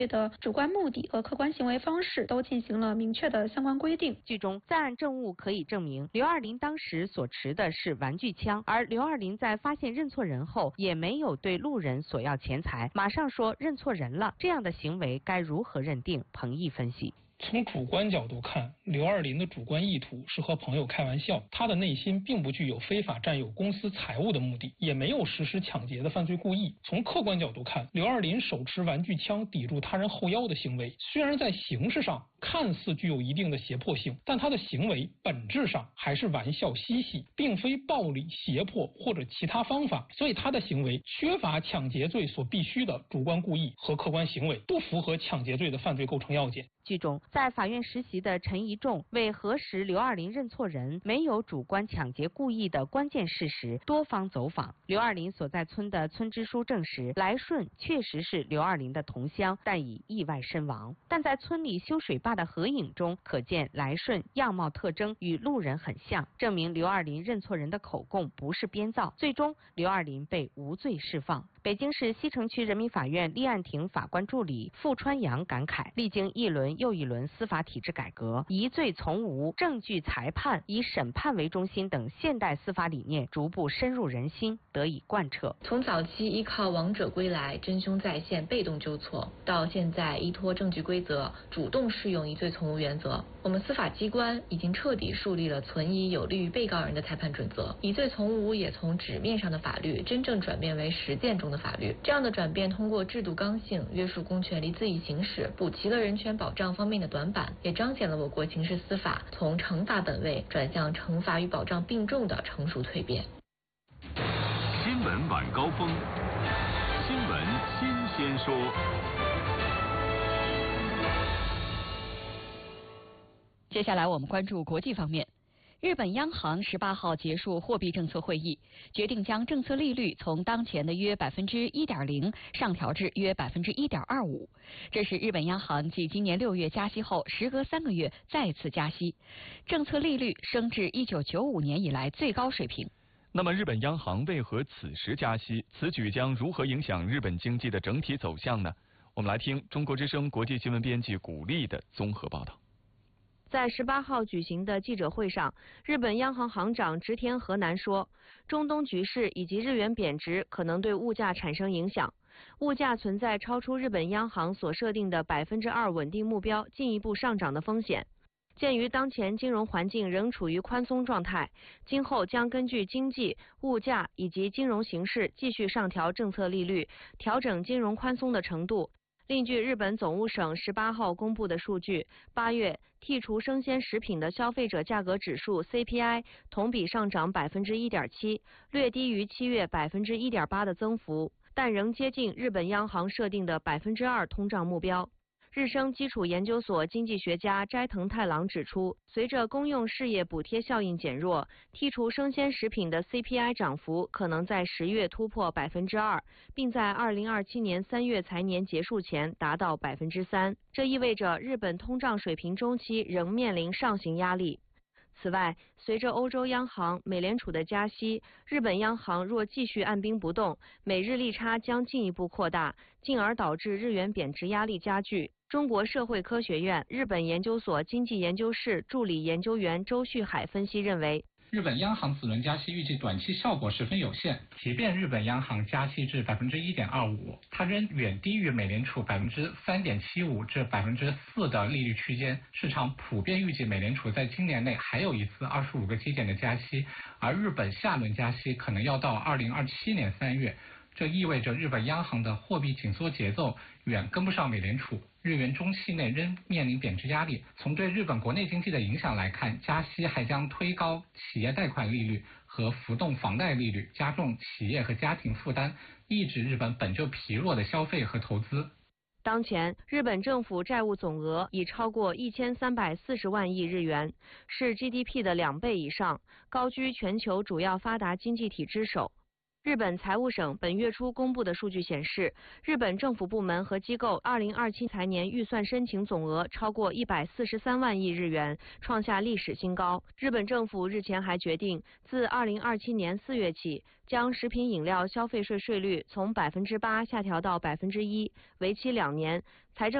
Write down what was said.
的主观目的和客观行为方式都进行了明确的相关规定。 剧中在案证物可以证明刘二林当时所持的是玩具枪，而刘二林在发现认错人后也没有对路人索要钱财，马上说认错人了，这样的行为该如何认定？彭毅分析。 从主观角度看，刘二林的主观意图是和朋友开玩笑，他的内心并不具有非法占有公司财物的目的，也没有实施抢劫的犯罪故意。从客观角度看，刘二林手持玩具枪抵住他人后腰的行为，虽然在形式上看似具有一定的胁迫性，但他的行为本质上还是玩笑嬉戏，并非暴力、胁迫或者其他方法，所以他的行为缺乏抢劫罪所必须的主观故意和客观行为，不符合抢劫罪的犯罪构成要件。 剧中，在法院实习的陈一仲为核实刘二林认错人没有主观抢劫故意的关键事实，多方走访。刘二林所在村的村支书证实，来顺确实是刘二林的同乡，但已意外身亡。但在村里修水坝的合影中，可见来顺样貌特征与路人很像，证明刘二林认错人的口供不是编造。最终，刘二林被无罪释放。北京市西城区人民法院立案庭法官助理傅川阳感慨，历经一轮又一轮司法体制改革，疑罪从无、证据裁判、以审判为中心等现代司法理念逐步深入人心，得以贯彻。 从早期依靠王者归来、真凶再现、被动纠错，到现在依托证据规则，主动适用疑罪从无原则，我们司法机关已经彻底树立了存疑有利于被告人的裁判准则。疑罪从无也从纸面上的法律真正转变为实践中的法律，这样的转变通过制度刚性、约束公权力恣意行使，补齐了人权保障方面的短板，也彰显了我国刑事司法从惩罚本位转向惩罚与保障并重的成熟蜕变。 新闻晚高峰，新闻新鲜说。 接下来我们关注国际方面。日本央行18号结束货币政策会议，决定将政策利率从当前的约1.0%上调至约1.25%。这是日本央行继今年6月加息后，时隔3个月再次加息，政策利率升至1995年以来最高水平。 那么，日本央行为何此时加息？此举将如何影响日本经济的整体走向呢？我们来听中国之声国际新闻编辑古丽的综合报道。 在18号举行的记者会上，日本央行行长植田和男说，中东局势以及日元贬值可能对物价产生影响，物价存在超出日本央行所设定的2%稳定目标进一步上涨的风险。鉴于当前金融环境仍处于宽松状态，今后将根据经济、物价以及金融形势继续上调政策利率，调整金融宽松的程度。另据日本总务省18号公布的数据，8月剔除生鲜食品的消费者价格指数 CPI 同比上涨1.7%，略低于7月1.8%的增幅，但仍接近日本央行设定的2%通胀目标。日升基础研究所经济学家斋藤太郎指出，随着公用事业补贴效应减弱，剔除生鲜食品的 CPI 涨幅可能在10月突破2%，并在2027年3月财年结束前达到3%。这意味着日本通胀水平中期仍面临上行压力。此外，随着欧洲央行、美联储的加息，日本央行若继续按兵不动，美日利差将进一步扩大，进而导致日元贬值压力加剧。中国社会科学院日本研究所经济研究室助理研究员周旭海分析认为， 日本央行此轮加息预计短期效果十分有限，即便日本央行加息至1.25%，它仍远低于美联储3.75%至4%的利率区间。市场普遍预计美联储在今年内还有一次25个基点的加息，而日本下轮加息可能要到2027年3月。这意味着日本央行的货币紧缩节奏远跟不上美联储，日元中期内仍面临贬值压力。从对日本国内经济的影响来看，加息还将推高企业贷款利率和浮动房贷利率，加重企业和家庭负担，抑制日本本就疲弱的消费和投资。 当前，日本政府债务总额已超过1340万亿日元，是 GDP 的2倍以上，高居全球主要发达经济体之首。 日本财务省本月初公布的数据显示，日本政府部门和机构2027财年预算申请总额超过143万亿日元，创下历史新高。日本政府日前还决定，自2027年4月起，将食品饮料消费税税率从8%下调到1%，为期2年。财政